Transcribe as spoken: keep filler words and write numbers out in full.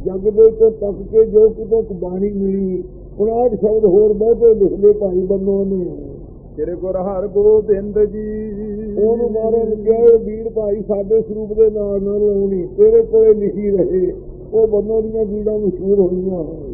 ਜਗ ਦੇ ਤੋਂ ਤੱਕ ਕੇ ਜੋ ਕਿਤੋਂ ਬਾਣੀ ਮਿਲੀ ਉਨਾਹਠ ਸ਼ਬਦ ਹੋਰ ਬਹੁਤੇ ਲਿਖ ਲਏ ਭਾਈ ਬੰਨੋ ਨੇ। ਤੇਰੇ ਗੁਰ ਹਰ ਗੋਬਿੰਦ ਜੀ ਉਹਨੂੰ ਮਾਰਨ ਗਏ ਬੀੜ ਭਾਈ ਸਾਡੇ ਸਰੂਪ ਦੇ ਨਾਲ ਨਾ ਲਾਉਣੀ, ਤੇਰੇ ਕੋਲੇ ਲਿਖੀ ਰਹੇ। ਉਹ ਬੰਨੋ ਦੀਆਂ ਬੀੜਾਂ ਮਸ਼ਹੂਰ ਹੋਈਆਂ।